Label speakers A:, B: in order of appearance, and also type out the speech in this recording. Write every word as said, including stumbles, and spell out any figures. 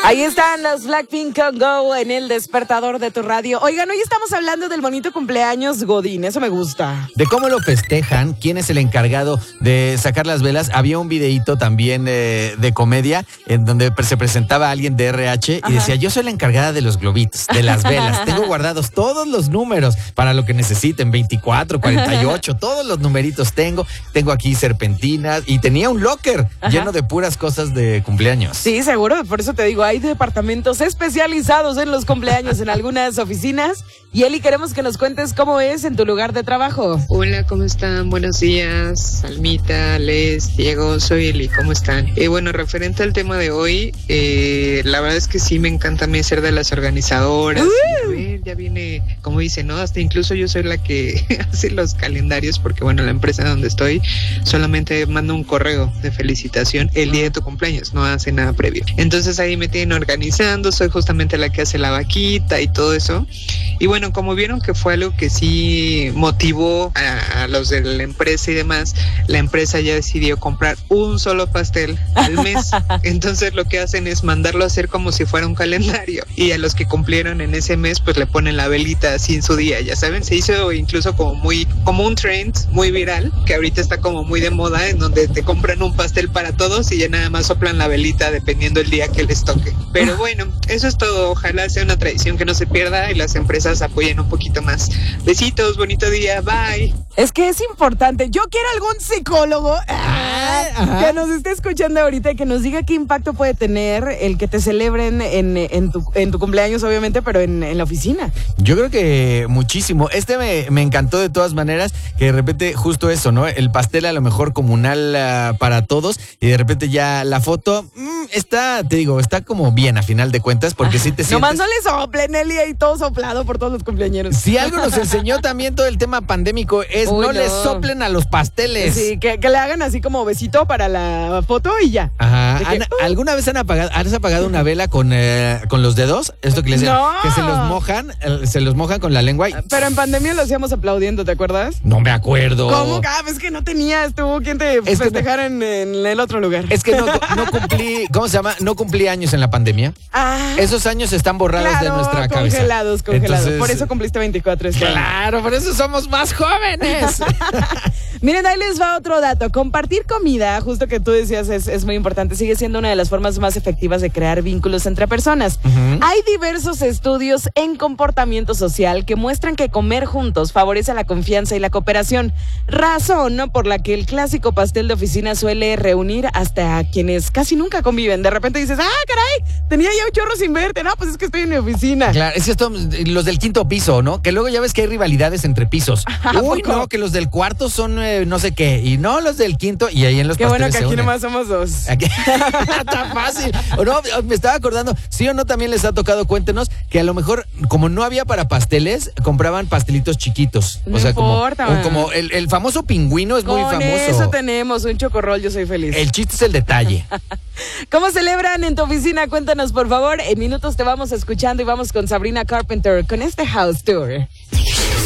A: Ahí están los Blackpink Go en el despertador de tu radio. Oigan, hoy estamos hablando del bonito cumpleaños Godín, eso me gusta.
B: De cómo lo festejan, quién es el encargado de sacar las velas. Había un videíto también eh, de comedia en donde se presentaba alguien de R H y Ajá. decía, yo soy la encargada de los globitos, de las velas. Tengo guardados todos los números para lo que necesiten, veinticuatro, cuarenta y ocho, todos los numeritos tengo. Tengo aquí serpentinas y tenía un locker Ajá. lleno de puras cosas de cumpleaños.
A: Sí, seguro, por eso te digo, hay departamentos especializados en los cumpleaños en algunas oficinas. Y Eli, queremos que nos cuentes cómo es en tu lugar de trabajo.
C: Hola, ¿cómo están? Buenos días, Salmita, Les, Diego, soy Eli, ¿cómo están? Eh, bueno, referente al tema de hoy, eh, la verdad es que sí me encanta a mí ser de las organizadoras. Uh. Y a ver, ya viene, como dice, ¿no? Hasta incluso yo soy la que hace los calendarios, porque bueno, la empresa donde estoy solamente manda un correo de felicitación el día de tu cumpleaños, no hace nada previo. Entonces ahí me tienen organizando, soy justamente la que hace la vaquita y todo eso. Y bueno, como vieron que fue algo que sí motivó a, a los de la empresa y demás, la empresa ya decidió comprar un solo pastel al mes. Entonces lo que hacen es mandarlo a hacer como si fuera un calendario. Y a los que cumplieron en ese mes, pues le ponen la velita así en su día, ya saben. Se hizo incluso como muy, como un trend muy viral, que ahorita está como muy de moda, en donde te compran un pastel para todos y ya nada más soplan la velita dependiendo el día que les toque. Pero bueno, eso es todo. Ojalá sea una tradición que no se pierda y las empresas apoyen un poquito más. Besitos, bonito día, bye.
A: Es que es importante. Yo quiero algún psicólogo ah, que nos esté escuchando ahorita y que nos diga qué impacto puede tener el que te celebren en, en, tu, en tu cumpleaños, obviamente, pero en, en la oficina.
B: Yo creo que muchísimo. Este me, me encantó de todas maneras, que de repente justo eso, ¿no? El pastel a lo mejor comunal uh, para todos y de repente ya la foto mmm, está, te digo, está como bien a final de cuentas, porque sí te sientes...
A: Nomás no le soplen, Eli, y todo soplado por todos los cumpleañeros.
B: Si algo nos enseñó también todo el tema pandémico es Uy, no, no le soplen a los pasteles.
A: Sí, que, que le hagan así como besito para la foto y ya.
B: Ajá.
A: Que,
B: ¿Han, uh. ¿Alguna vez han apagado, has apagado una vela con, eh, con los dedos? Esto que les
A: no.
B: que se los mojan, eh, se los mojan con la lengua. Y...
A: Pero en pandemia lo hacíamos aplaudiendo, ¿te acuerdas?
B: No me acuerdo.
A: ¿Cómo? Ah, es que no tenías tú quien te es festejara no, en, en el otro lugar.
B: Es que no, no cumplí, ¿cómo se llama? No cumplí años en la pandemia.
A: Ah.
B: Esos años están borrados
A: claro,
B: de nuestra cabeza.
A: Congelados, congelados. Entonces, por eso cumpliste veinticuatro este año.
B: Claro, por eso somos más jóvenes.
A: Miren, ahí les va otro dato. Compartir comida, justo que tú decías, es, es muy importante. Sigue siendo una de las formas más efectivas de crear vínculos entre personas. Uh-huh. Hay diversos estudios en comportamiento social que muestran que comer juntos favorece la confianza y la cooperación. Razón, ¿no?, por la que el clásico pastel de oficina suele reunir hasta a quienes casi nunca conviven. De repente dices, ah, caray, tenía ya un chorro sin verte. No, pues es que estoy en mi oficina.
B: Claro, es que esto, los del quinto piso, ¿no? Que luego ya ves que hay rivalidades entre pisos. Uy, no, que los del cuarto son eh, no sé qué, y no los del quinto, y ahí en los
A: Qué
B: pasteles
A: bueno que aquí
B: unen.
A: nomás somos dos.
B: Aquí... Está fácil. O no, me estaba acordando, sí o no también les ha tocado, cuéntenos, que a lo mejor, como no había para pasteles, compraban pastelitos chiquitos.
A: No
B: o sea,
A: importa,
B: como, como el, el famoso pingüino es
A: Con
B: muy famoso.
A: Eso tenemos, un chocorrol, yo soy feliz.
B: El chiste es el detalle.
A: ¿Cómo celebran en tu oficina? Cuéntanos, por favor. En minutos te vamos escuchando y vamos con Sabrina Carpenter con este House Tour.